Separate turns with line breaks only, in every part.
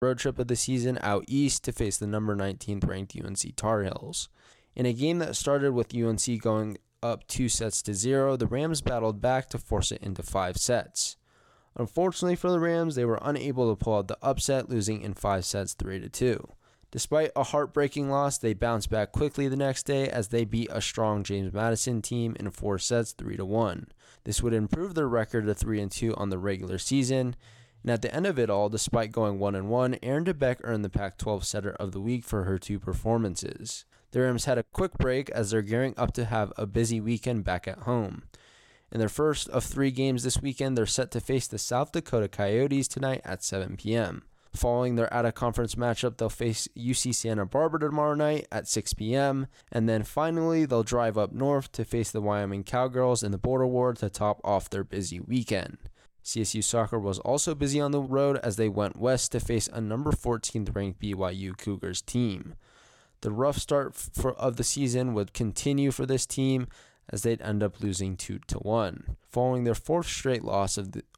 road trip of the season out east to face the number 19th ranked UNC Tar Heels. In a game that started with UNC going up 2-0, the Rams battled back to force it into 5 sets. Unfortunately for the Rams, they were unable to pull out the upset, losing in 5 sets 3-2. Despite a heartbreaking loss, they bounced back quickly the next day as they beat a strong James Madison team in 4 sets 3-1. This would improve their record to 3-2 on the regular season. And at the end of it all, despite going 1-1, Erin DeBeck earned the Pac-12 Setter of the Week for her 2 performances. The Rams had a quick break as they're gearing up to have a busy weekend back at home. In their first of 3 games this weekend, they're set to face the South Dakota Coyotes tonight at 7 p.m. Following their out-of-conference matchup, they'll face UC Santa Barbara tomorrow night at 6 p.m. And then finally, they'll drive up north to face the Wyoming Cowgirls in the Border War to top off their busy weekend. CSU soccer was also busy on the road as they went west to face a number 14th ranked BYU Cougars team. The rough start of the season would continue for this team as they'd end up losing 2-1. Following their fourth loss of the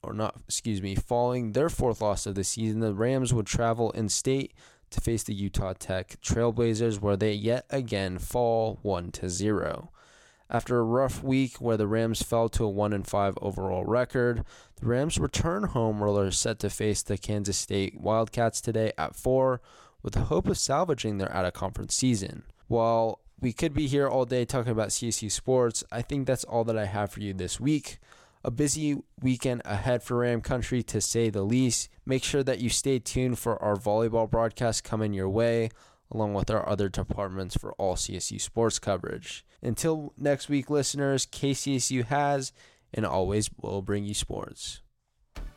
season, the Rams would travel in-state to face the Utah Tech Trailblazers, where they yet again fall 1-0. After a rough week where the Rams fell to a 1-5 overall record, the Rams return home where they're set to face the Kansas State Wildcats today at 4, with the hope of salvaging their out-of-conference season. While we could be here all day talking about CSU sports, I think that's all that I have for you this week. A busy weekend ahead for Ram Country, to say the least. Make sure that you stay tuned for our volleyball broadcast coming your way, along with our other departments for all CSU sports coverage. Until next week, listeners, KCSU has and always will bring you sports.